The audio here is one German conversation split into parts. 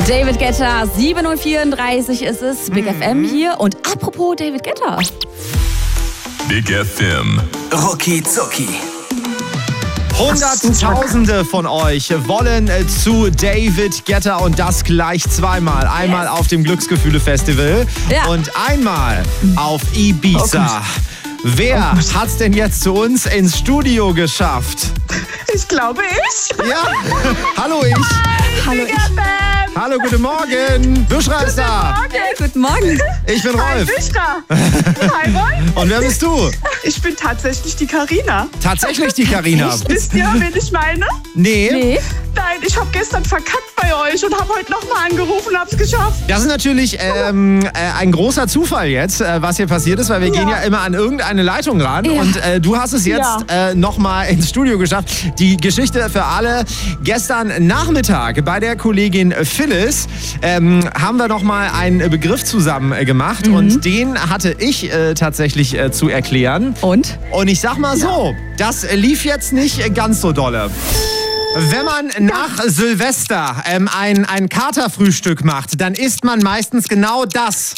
David Guetta, 7:34 ist es, Big FM hier. Und apropos David Guetta. Big FM. Rucki Zucki. Hunderttausende von euch wollen zu David Guetta und das gleich zweimal. Einmal auf dem Glücksgefühle-Festival und einmal auf Ibiza. Wer hat's denn jetzt zu uns ins Studio geschafft? Ich glaube ich. Ja, hallo ich. Hallo ich. Hallo, guten Morgen. Buschra ist da. Guten Morgen. Ich bin Hi, Rolf. Buschra. Hi, Rolf. Und wer bist du? Ich bin tatsächlich die Carina. Tatsächlich die Carina. Wisst ihr, wen ich meine? Nee. Nein, ich habe gestern verkackt bei euch und habe heute nochmal angerufen und hab's geschafft. Das ist natürlich ein großer Zufall jetzt, was hier passiert ist, weil wir gehen ja immer an irgendeine Leitung ran und du hast es jetzt nochmal ins Studio geschafft. Die Geschichte für alle. Gestern Nachmittag bei der Kollegin Phyllis haben wir nochmal einen Begriff zusammen gemacht und den hatte ich tatsächlich zu erklären. Und ich sag mal so, das lief jetzt nicht ganz so dolle. Wenn man nach Silvester ein Katerfrühstück macht, dann isst man meistens genau das.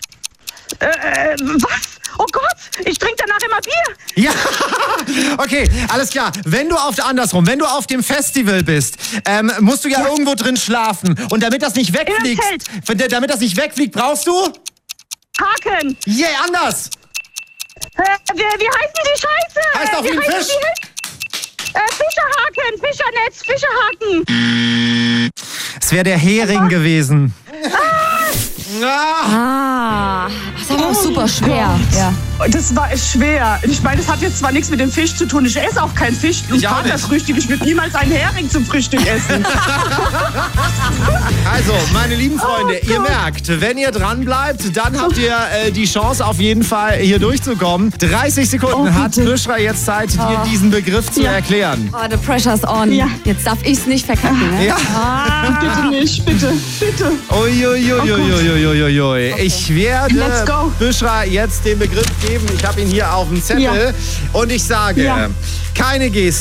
Was? Oh Gott, ich trinke danach immer Bier. Ja, okay, alles klar. Wenn du auf dem Festival bist, musst du ja irgendwo drin schlafen. Und damit das nicht wegfliegt, brauchst du? Haken. Yeah, anders. Wie heißt denn die Scheiße? Heißt auch wie ein Fisch. Fischerhaken, Fischernetz, Fischerhaken. Es wäre der Hering gewesen. das ist aber auch super schwer. Ja. Das war schwer. Ich meine, es hat jetzt zwar nichts mit dem Fisch zu tun. Ich esse auch keinen Fisch. Ich auch nicht. Katerfrühstück. Ich würde niemals einen Hering zum Frühstück essen. Also, meine lieben Freunde, ihr merkt, wenn ihr dran bleibt, dann habt ihr die Chance auf jeden Fall hier durchzukommen. 30 Sekunden hat Buschra jetzt Zeit, dir diesen Begriff zu erklären. Oh, the pressure's on. Ja. Jetzt darf ich's nicht verkacken. Ne? Ja. Bitte nicht, bitte. Uiuiuiuiuiui. Ich werde Let's go. Buschra jetzt den Begriff geben. Ich habe ihn hier auf dem Zettel. Und ich sage, keine Geste.